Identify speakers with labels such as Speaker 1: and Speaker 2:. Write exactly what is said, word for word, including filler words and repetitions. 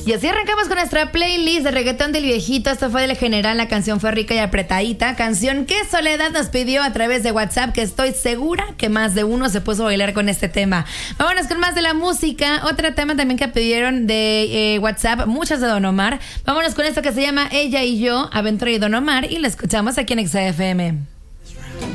Speaker 1: Y así arrancamos con nuestra playlist de reggaetón del viejito. Esto fue del general, la canción fue rica y apretadita. Canción que Soledad nos pidió a través de WhatsApp, que estoy segura que más de uno se puso a bailar con este tema. Vámonos con más de la música. Otro tema también que pidieron de eh, WhatsApp, muchas de Don Omar. Vámonos con esto que se llama Ella y Yo, Aventura y Don Omar, y lo escuchamos aquí en X F M.